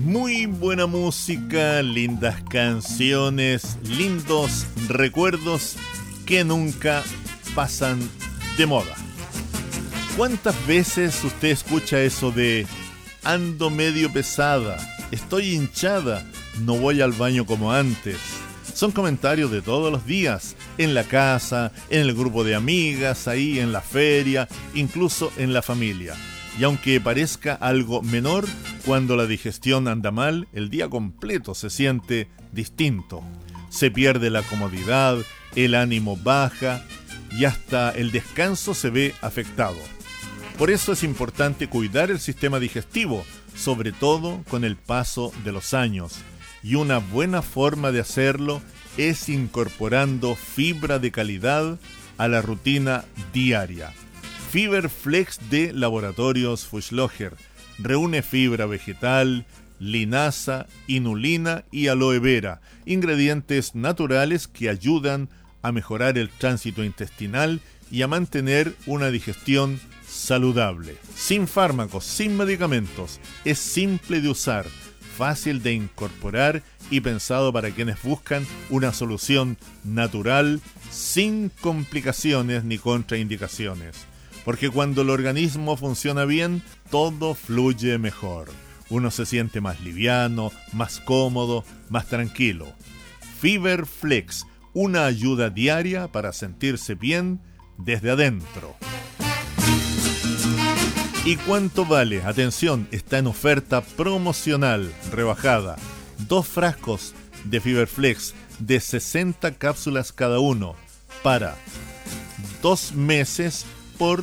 Muy buena música, lindas canciones, lindos recuerdos que nunca pasan de moda. ¿Cuántas veces usted escucha eso de ando medio pesada, estoy hinchada, no voy al baño como antes? Son comentarios de todos los días, en la casa, en el grupo de amigas, ahí en la feria, incluso en la familia. Y aunque parezca algo menor, cuando la digestión anda mal, el día completo se siente distinto. Se pierde la comodidad, el ánimo baja y hasta el descanso se ve afectado. Por eso es importante cuidar el sistema digestivo, sobre todo con el paso de los años. Y una buena forma de hacerlo es incorporando fibra de calidad a la rutina diaria. Fiberflex de Laboratorios Fuchslocher reúne fibra vegetal, linaza, inulina y aloe vera, ingredientes naturales que ayudan a mejorar el tránsito intestinal y a mantener una digestión saludable. Sin fármacos, sin medicamentos, es simple de usar, fácil de incorporar y pensado para quienes buscan una solución natural, sin complicaciones ni contraindicaciones. Porque cuando el organismo funciona bien, todo fluye mejor. Uno se siente más liviano, más cómodo, más tranquilo. Fiberflex, una ayuda diaria para sentirse bien desde adentro. ¿Y cuánto vale? Atención, está en oferta promocional, rebajada. 2 frascos de Fiberflex de 60 cápsulas cada uno para 2 meses por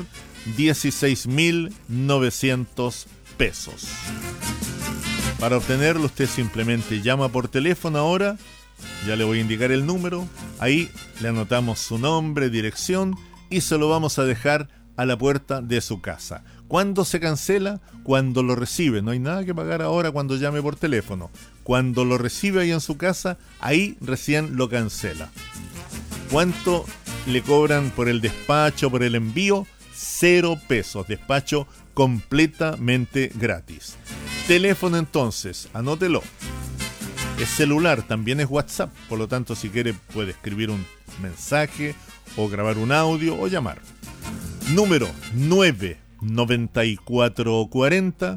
16.900 pesos. Para obtenerlo usted simplemente llama por teléfono ahora, ya le voy a indicar el número, ahí le anotamos su nombre, dirección y se lo vamos a dejar a la puerta de su casa. ¿Cuándo se cancela? Cuando lo recibe. No hay nada que pagar ahora cuando llame por teléfono. Cuando lo recibe ahí en su casa, ahí recién lo cancela. ¿Cuánto le cobran por el despacho, por el envío? 0 pesos. Despacho completamente gratis. Teléfono entonces, anótelo. Es celular, también es WhatsApp. Por lo tanto, si quiere puede escribir un mensaje o grabar un audio o llamar. Número 99440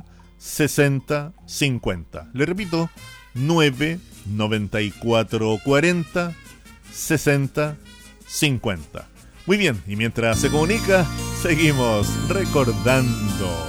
6050. Le repito, 99440 6050. Muy bien, y mientras se comunica, seguimos recordando.